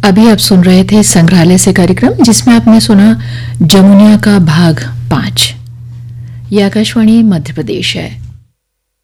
अभी आप सुन रहे थे संग्रहालय से कार्यक्रम जिसमें आपने सुना जमुनिया का भाग 5। ये आकाशवाणी मध्य प्रदेश है।